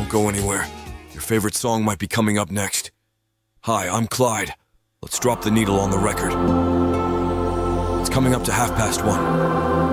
Don't go anywhere. Your favorite song might be coming up next. Hi, I'm Clyde. Let's drop the needle on the record. It's coming up to 1:30.